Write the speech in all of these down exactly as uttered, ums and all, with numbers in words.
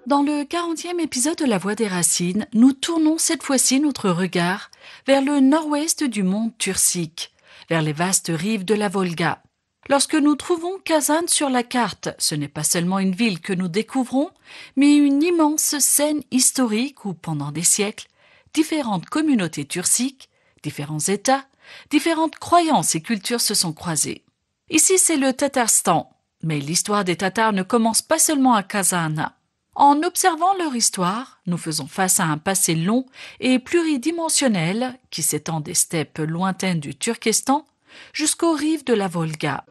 Dans le quarantième épisode de La Voix des Racines, nous tournons cette fois-ci notre regard vers le nord-ouest du monde turcique, vers les vastes rives de la Volga. Lorsque nous trouvons Kazan sur la carte, ce n'est pas seulement une ville que nous découvrons, mais une immense scène historique où, pendant des siècles, différentes communautés turciques, différents États, différentes croyances et cultures se sont croisées. Ici, c'est le Tatarstan, mais l'histoire des Tatars ne commence pas seulement à Kazan. En observant leur histoire, nous faisons face à un passé long et pluridimensionnel qui s'étend des steppes lointaines du Turkestan jusqu'aux rives de la Volga.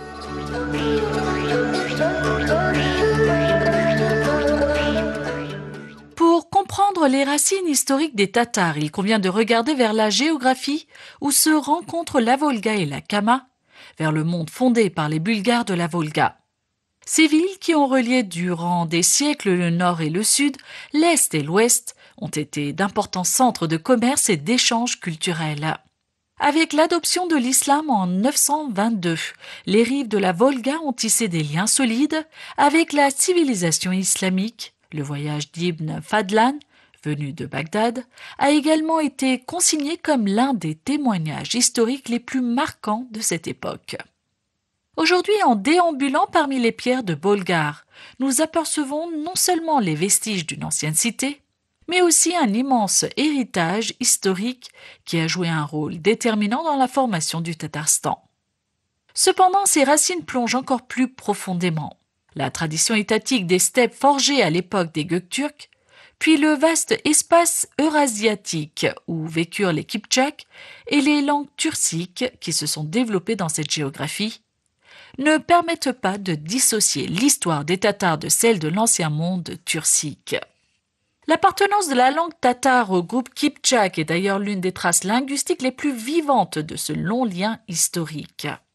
Pour comprendre les racines historiques des Tatars, il convient de regarder vers la géographie où se rencontrent la Volga et la Kama, vers le monde fondé par les Bulgares de la Volga. Ces villes qui ont relié durant des siècles le nord et le sud, l'est et l'ouest, ont été d'importants centres de commerce et d'échanges culturels. Avec l'adoption de l'islam en neuf cent vingt-deux, les rives de la Volga ont tissé des liens solides avec la civilisation islamique. Le voyage d'Ibn Fadlan, venu de Bagdad, a également été consigné comme l'un des témoignages historiques les plus marquants de cette époque. Aujourd'hui, en déambulant parmi les pierres de Bolgar, nous apercevons non seulement les vestiges d'une ancienne cité, mais aussi un immense héritage historique qui a joué un rôle déterminant dans la formation du Tatarstan. Cependant, ses racines plongent encore plus profondément. La tradition étatique des steppes forgées à l'époque des Gökturks, puis le vaste espace eurasiatique où vécurent les Kiptchaks et les langues turciques qui se sont développées dans cette géographie, ne permettent pas de dissocier l'histoire des Tatars de celle de l'ancien monde turcique. L'appartenance de la langue tatare au groupe Kiptchak est d'ailleurs l'une des traces linguistiques les plus vivantes de ce long lien historique.